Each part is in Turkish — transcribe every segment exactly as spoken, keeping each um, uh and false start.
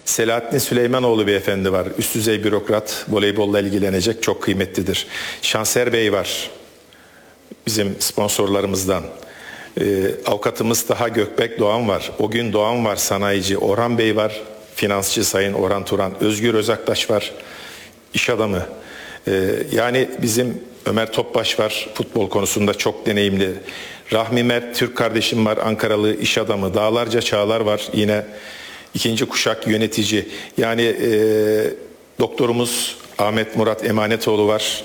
Selahattin Süleymanoğlu beyefendi var. Üst düzey bürokrat, voleybolla ilgilenecek, çok kıymetlidir. Şanser Bey var. Bizim sponsorlarımızdan. Ee, avukatımız Taha Gökbek Doğan var. O gün Doğan var, sanayici. Orhan Bey var. Finansçı Sayın Orhan Turan. Özgür Özaktaş var. İş adamı. Ee, yani bizim Ömer Topbaş var. Futbol konusunda çok deneyimli. Rahmi Mert Türk kardeşim var. Ankaralı iş adamı. Dağlarca Çağlar var. Yine ikinci kuşak yönetici. Yani e, doktorumuz Ahmet Murat Emanetoğlu var.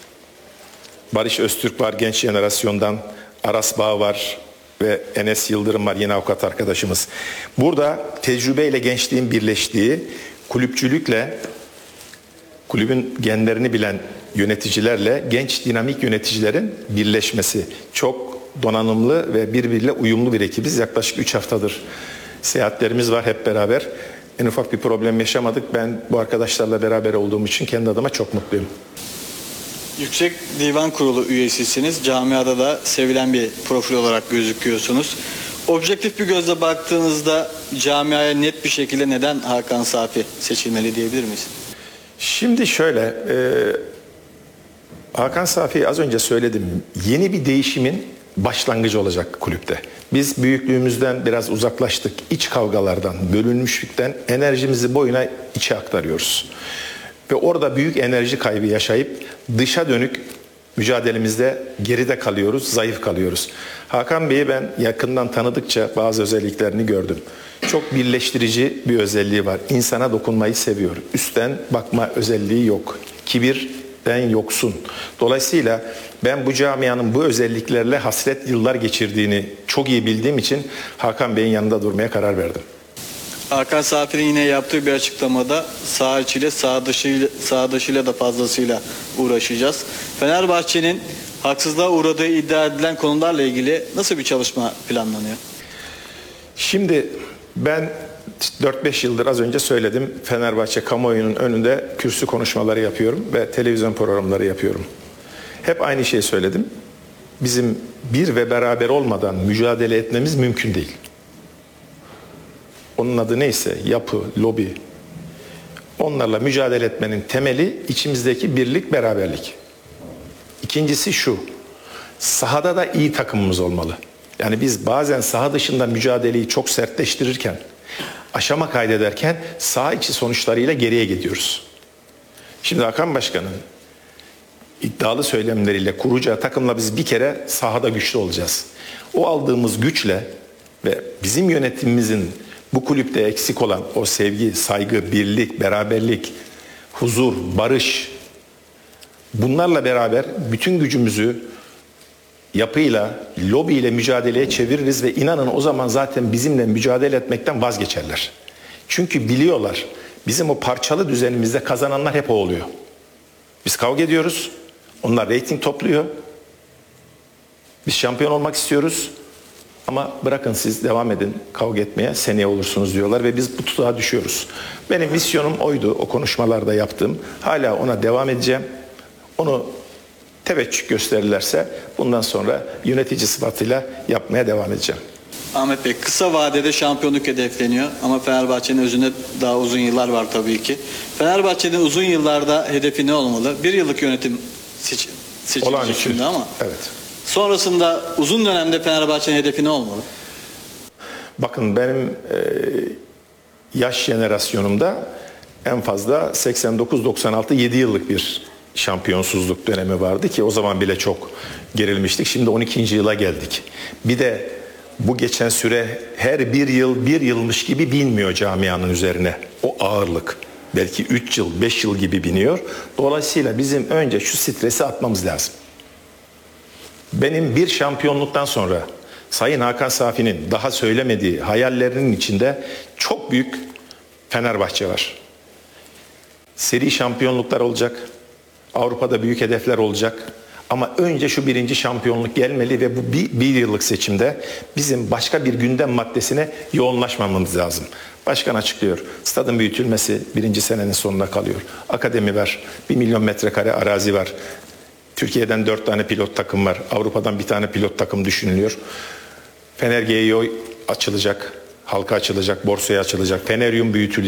Barış Öztürk var genç jenerasyondan. Aras Bağ var ve Enes Yıldırım var yine avukat arkadaşımız. Burada tecrübeyle gençliğin birleştiği, kulüpçülükle, kulübün genlerini bilen yöneticilerle genç dinamik yöneticilerin birleşmesi. Çok donanımlı ve birbiriyle uyumlu bir ekibiz. Yaklaşık üç haftadır seyahatlerimiz var hep beraber. En ufak bir problem yaşamadık. Ben bu arkadaşlarla beraber olduğum için kendi adıma çok mutluyum. Yüksek Divan Kurulu üyesisiniz. Camiada da sevilen bir profil olarak gözüküyorsunuz. Objektif bir gözle baktığınızda camiaya net bir şekilde neden Hakan Safi seçilmeli diyebilir miyiz? Şimdi şöyle, e, Hakan Safi'yi az önce söyledim. Yeni bir değişimin başlangıcı olacak kulüpte. Biz büyüklüğümüzden biraz uzaklaştık. İç kavgalardan, bölünmüşlükten enerjimizi boyuna içe aktarıyoruz. Ve orada büyük enerji kaybı yaşayıp dışa dönük mücadelemizde geride kalıyoruz, zayıf kalıyoruz. Hakan Bey'i ben yakından tanıdıkça bazı özelliklerini gördüm. Çok birleştirici bir özelliği var. İnsana dokunmayı seviyor. Üstten bakma özelliği yok. Kibirden yoksun. Dolayısıyla ben bu camianın bu özelliklerle hasret yıllar geçirdiğini çok iyi bildiğim için Hakan Bey'in yanında durmaya karar verdim. Hakan Safi'nin yine yaptığı bir açıklamada sağ içiyle sağ dışıyla, sağ dışıyla da fazlasıyla uğraşacağız. Fenerbahçe'nin haksızlığa uğradığı iddia edilen konularla ilgili nasıl bir çalışma planlanıyor? Şimdi ben dört beş yıldır az önce söyledim. Fenerbahçe kamuoyunun önünde kürsü konuşmaları yapıyorum ve televizyon programları yapıyorum. Hep aynı şeyi söyledim. Bizim bir ve beraber olmadan mücadele etmemiz mümkün değil. Onun adı neyse, yapı, lobi. Onlarla mücadele etmenin temeli içimizdeki birlik, beraberlik. İkincisi şu, sahada da iyi takımımız olmalı. Yani biz bazen saha dışında mücadeleyi çok sertleştirirken, aşama kaydederken saha içi sonuçlarıyla geriye gidiyoruz. Şimdi Hakan Başkan'ın iddialı söylemleriyle kuracağı takımla biz bir kere sahada güçlü olacağız. O aldığımız güçle ve bizim yönetimimizin bu kulüpte eksik olan o sevgi, saygı, birlik, beraberlik, huzur, barış, bunlarla beraber bütün gücümüzü yapıyla, lobiyle mücadeleye çeviririz ve inanın o zaman zaten bizimle mücadele etmekten vazgeçerler. Çünkü biliyorlar bizim o parçalı düzenimizde kazananlar hep o oluyor. Biz kavga ediyoruz, onlar reyting topluyor. Biz şampiyon olmak istiyoruz. Ama bırakın siz devam edin kavga etmeye, seneye olursunuz diyorlar ve biz bu tuzağa düşüyoruz. Benim misyonum oydu, o konuşmalarda yaptığım. Hala ona devam edeceğim. Onu teveccüh gösterirlerse bundan sonra yönetici sıfatıyla yapmaya devam edeceğim. Ahmet Bey, kısa vadede şampiyonluk hedefleniyor ama Fenerbahçe'nin özünde daha uzun yıllar var tabii ki. Fenerbahçe'nin uzun yıllarda hedefi ne olmalı? Bir yıllık yönetim seç seçilecek şimdi ama. Evet. Sonrasında uzun dönemde Fenerbahçe'nin hedefi ne olmalı? Bakın benim e, yaş jenerasyonumda en fazla seksen dokuz doksan altı yedi yıllık bir şampiyonsuzluk dönemi vardı ki o zaman bile çok gerilmiştik. Şimdi on ikinci yıla geldik. Bir de bu geçen süre her bir yıl bir yılmış gibi binmiyor camianın üzerine. O ağırlık. Belki üç yıl, beş yıl gibi biniyor. Dolayısıyla bizim önce şu stresi atmamız lazım. Benim bir şampiyonluktan sonra Sayın Hakan Safi'nin daha söylemediği hayallerinin içinde çok büyük Fenerbahçe var. Seri şampiyonluklar olacak. Avrupa'da büyük hedefler olacak. Ama önce şu birinci şampiyonluk gelmeli ve bu bir, bir yıllık seçimde bizim başka bir gündem maddesine yoğunlaşmamamız lazım. Başkan açıklıyor. Stadın büyütülmesi birinci senenin sonuna kalıyor. Akademi var. Bir milyon metrekare arazi var. Türkiye'den dört tane pilot takım var. Avrupa'dan bir tane pilot takım düşünülüyor. Fener G E O açılacak. Halka açılacak. Borsaya açılacak. Feneryum büyütülecek.